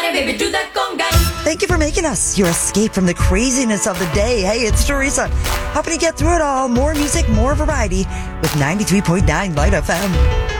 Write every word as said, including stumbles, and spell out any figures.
Dale, baby, do that conga. Thank you for making us your escape from the craziness of the day. Hey, it's Teresa, helping you get through it all. More music, more variety with ninety-three point nine Light F M.